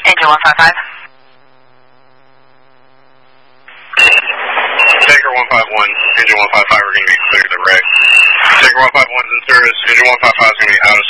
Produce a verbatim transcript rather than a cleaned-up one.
Engine one five five. Tanker one five one, Engine one five five are going to be clear to wreck. Tanker one five one is in service, Engine one five five is going to be out of